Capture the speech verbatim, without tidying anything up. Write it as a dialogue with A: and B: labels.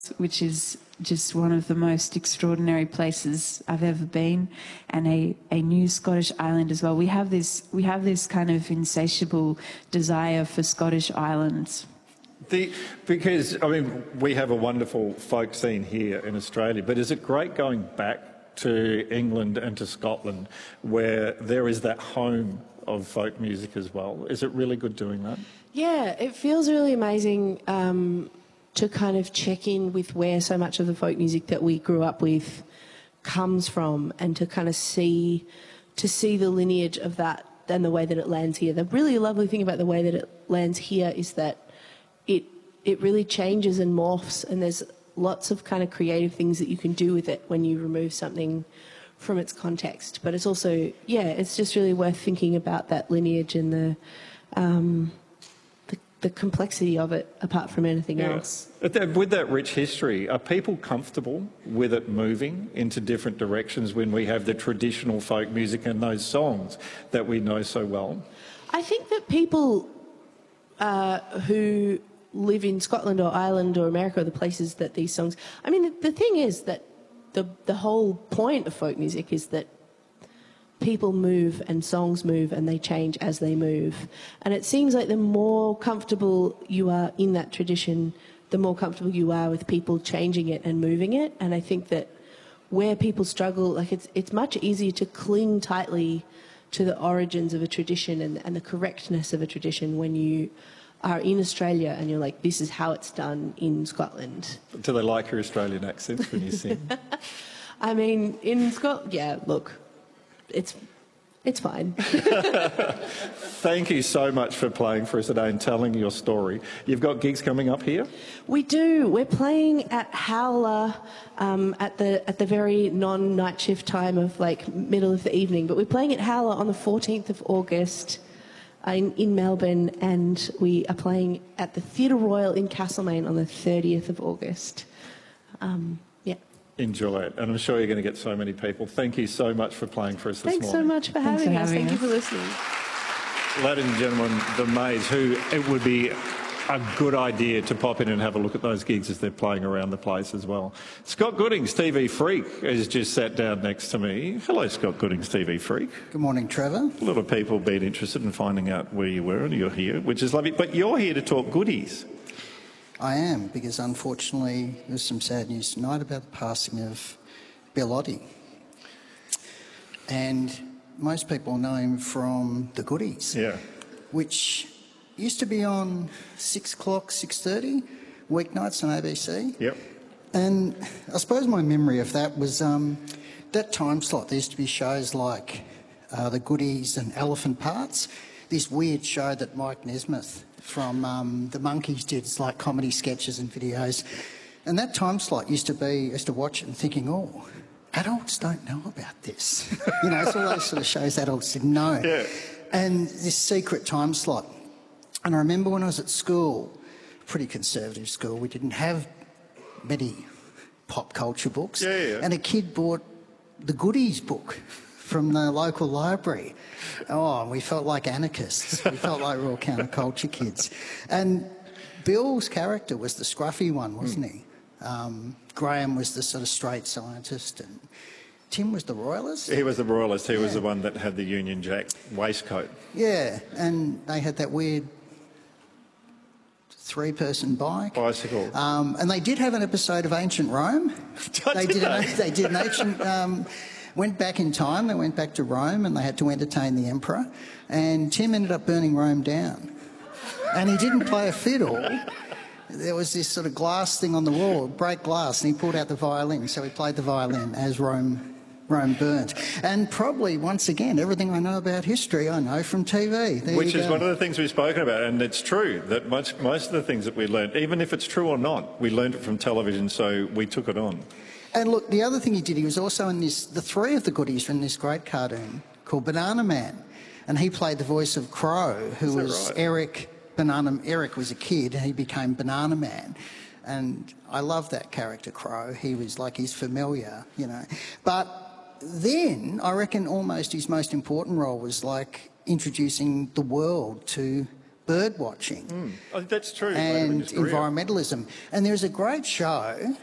A: which is just one of the most extraordinary places I've ever been, and a, a new Scottish island as well. We have this we have this kind of insatiable desire for Scottish islands.
B: The, because, I mean, we have a wonderful folk scene here in Australia, but is it great going back to England and to Scotland where there is that home of folk music as well? Is it really good doing that?
C: Yeah, it feels really amazing um, to kind of check in with where so much of the folk music that we grew up with comes from, and to kind of see to see the lineage of that and the way that it lands here. The really lovely thing about the way that it lands here is that it it really changes and morphs, and there's lots of kind of creative things that you can do with it when you remove something from its context. But it's also, yeah, it's just really worth thinking about that lineage and the um, the, the complexity of it apart from anything
B: yeah.
C: else.
B: With that rich history, are people comfortable with it moving into different directions when we have the traditional folk music and those songs that we know so well?
C: I think that people uh, who live in Scotland or Ireland or America, or the places that these songs... I mean, the, the thing is that the the whole point of folk music is that people move and songs move and they change as they move. And it seems like the more comfortable you are in that tradition, the more comfortable you are with people changing it and moving it. And I think that where people struggle, like it's it's much easier to cling tightly to the origins of a tradition and, and the correctness of a tradition when you are in Australia and you're like, this is how it's done in Scotland.
B: Do they like your Australian accents when you sing?
C: I mean, in Scotland, yeah, look, it's it's fine.
B: Thank you so much for playing for us today and telling your story. You've got gigs coming up here?
C: We do. We're playing at Howler um, at the at the very non-night shift time of like middle of the evening, but we're playing at Howler on the fourteenth of August. In, in Melbourne, and we are playing at the Theatre Royal in Castlemaine on the thirtieth of August. Um, yeah.
B: Enjoy it, and I'm sure you're going to get so many people. Thank you so much for playing for us this
C: Thanks
B: morning.
C: Thanks so much for
A: Thanks
C: having
A: for
C: us.
A: having
C: Thank
A: us.
C: you for listening.
B: Ladies and gentlemen, the Maze, who it would be a good idea to pop in and have a look at those gigs as they're playing around the place as well. Scott Goodings, T V Freak, has just sat down next to me. Hello, Scott Goodings, T V Freak.
D: Good morning, Trevor.
B: A lot of people have been interested in finding out where you were, and you're here, which is lovely. But you're here to talk goodies.
D: I am, because unfortunately there's some sad news tonight about the passing of Bill Oddie. And most people know him from The Goodies,
B: Yeah.
D: which used to be on six o'clock, six thirty, weeknights on A B C.
B: Yep.
D: And I suppose my memory of that was um, that time slot. There used to be shows like uh, The Goodies and Elephant Parts, this weird show that Mike Nesmith from um, The Monkees did. It's like comedy sketches and videos. And that time slot used to be, I used to watch it and thinking, oh, adults don't know about this. You know, it's all those sort of shows adults didn't know.
B: Yeah.
D: And this secret time slot. And I remember when I was at school, pretty conservative school, we didn't have many pop culture books.
B: Yeah, yeah.
D: And a kid bought the Goodies book from the local library. Oh, we felt like anarchists. We felt like real counterculture kids. And Bill's character was the scruffy one, wasn't he? Um, Graham was the sort of straight scientist, and Tim was the royalist.
B: He was the royalist. He
D: Yeah.
B: was the one that had the Union Jack waistcoat.
D: Yeah, and they had that weird three-person bike.
B: Bicycle.
D: Um, and they did have an episode of Ancient Rome. they did. An, they did an ancient. Um, went back in time. They went back to Rome, and they had to entertain the emperor. And Tim ended up burning Rome down. And he didn't play a fiddle. There was this sort of glass thing on the wall, break glass, and he pulled out the violin. So he played the violin as Rome. Rome burnt. And probably, once again, everything I know about history I know from T V. There
B: Which is
D: go.
B: one of the things we've spoken about, and it's true that much, most of the things that we learned, even if it's true or not, we learned it from television, so we took it on.
D: And look, the other thing he did, he was also in this, the three of the Goodies were in this great cartoon called Banana Man. And he played the voice of Crow, who was
B: right?
D: Eric Banana. Eric was a kid, and he became Banana Man. And I love that character, Crow. He was like, he's familiar, you know. But then I reckon almost his most important role was like introducing the world to bird watching
B: Mm. Oh, that's true.
D: and
B: later in his career.
D: environmentalism. And there's a great show